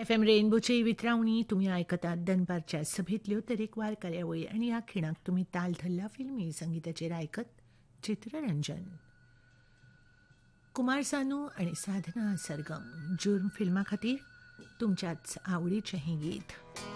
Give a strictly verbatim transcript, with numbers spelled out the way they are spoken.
F M रेनबोची वितरावणी तुम्ही ऐकतात दनपारच्या सभेतल्यो तरेकवार कार्यावळी आणि ह्या खिणाक तुम्ही ताल धरला फिल्मी संगीताचेर आयकत चित्ररंजन. कुमार सानू आणि साधना सरगम जुर्म फिल्मा खातीर तुमच्याच आवडीचें हें गीत.